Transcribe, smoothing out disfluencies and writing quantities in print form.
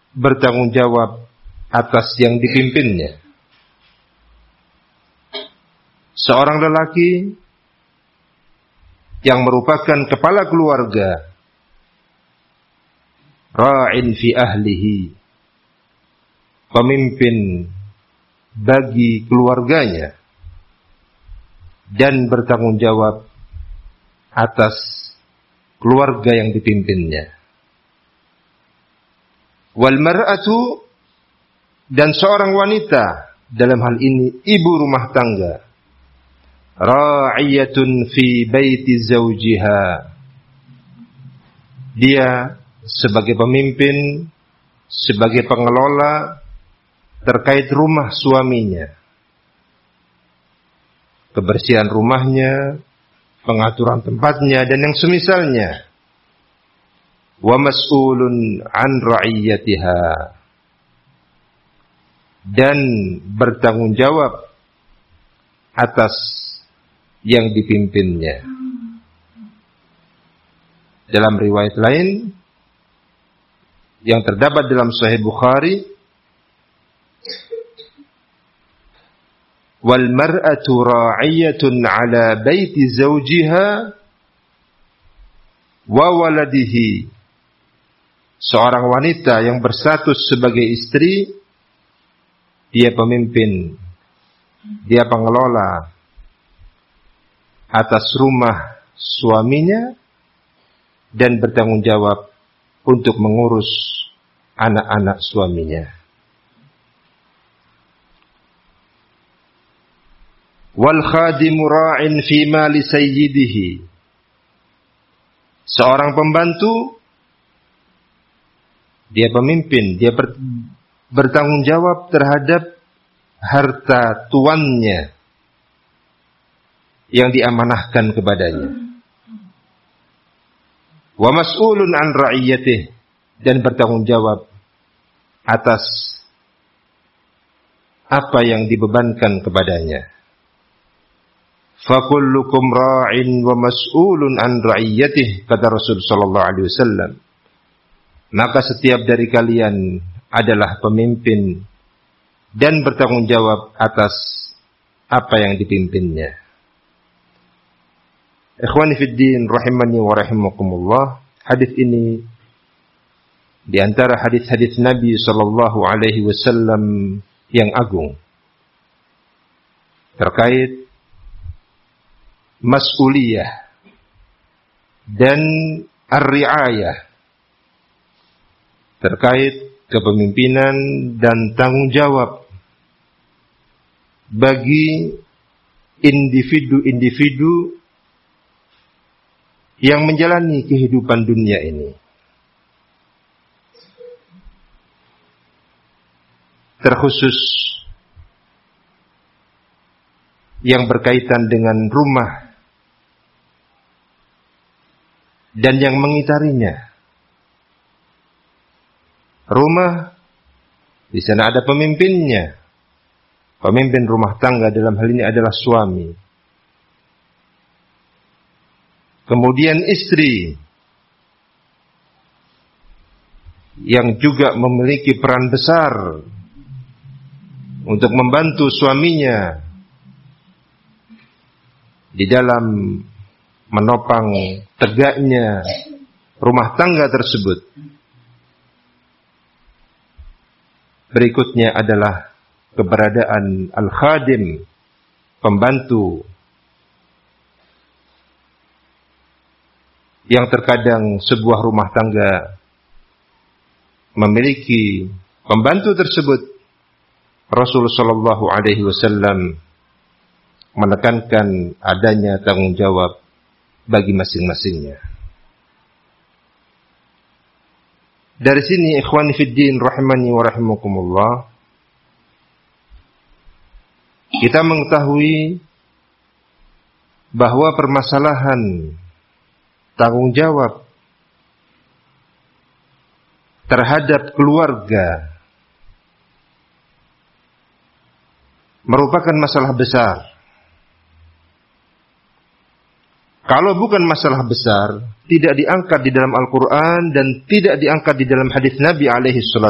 bertanggung jawab atas yang dipimpinnya. Seorang lelaki yang merupakan kepala keluarga, ra'in fi ahlihi, pemimpin bagi keluarganya, dan bertanggung jawab atas keluarga yang dipimpinnya. Wal mar'atu, dan seorang wanita, dalam hal ini ibu rumah tangga, ra'iyatun fi baiti zawjiha, dia sebagai pemimpin, sebagai pengelola terkait rumah suaminya, kebersihan rumahnya, pengaturan tempatnya, dan yang semisalnya. Wa mas'ulun an ra'iyatiha, dan bertanggung jawab atas yang dipimpinnya. Dalam riwayat lain yang terdapat dalam Sahih Bukhari, wal mar'atu ra'iyatun 'ala baiti zawjiha wa waladihi, seorang wanita yang berstatus sebagai istri, dia pemimpin, dia pengelola atas rumah suaminya dan bertanggung jawab untuk mengurus anak-anak suaminya. Wal khadimu ra'in fi mali sayyidihi, seorang pembantu, dia pemimpin, dia bertanggung jawab terhadap harta tuannya yang diamanahkan kepadanya. Wa mas'ulun an ra'iyatihi, dan bertanggung jawab atas apa yang dibebankan kepadanya. Fa kullukum ra'in wa mas'ulun an ra'iyatihi, kata Rasul sallallahu alaihi wasallam. Maka setiap dari kalian adalah pemimpin dan bertanggung jawab atas apa yang dipimpinnya. Ikhwani fid din rahimani wa rahimakumullah, hadis ini di antara hadis-hadis Nabi sallallahu alaihi wasallam yang agung terkait mas'uliyah dan ar-ri'ayah, terkait kepemimpinan dan tanggung jawab bagi individu-individu yang menjalani kehidupan dunia ini. Terkhusus yang berkaitan dengan rumah dan yang mengitarinya. Rumah, di sana ada pemimpinnya. Pemimpin rumah tangga dalam hal ini adalah suami. Kemudian istri yang juga memiliki peran besar untuk membantu suaminya di dalam menopang tegaknya rumah tangga tersebut. Berikutnya adalah keberadaan al-khadim, pembantu, yang terkadang sebuah rumah tangga memiliki pembantu tersebut. Rasul sallallahu alaihi wasallam menekankan adanya tanggung jawab bagi masing-masingnya. Dari sini ikhwani fid din rahimani wa rahimakumullah, kita mengetahui bahwa permasalahan tanggung jawab terhadap keluarga merupakan masalah besar. Kalau bukan masalah besar, tidak diangkat di dalam Al-Quran dan tidak diangkat di dalam hadis Nabi alaihi salatu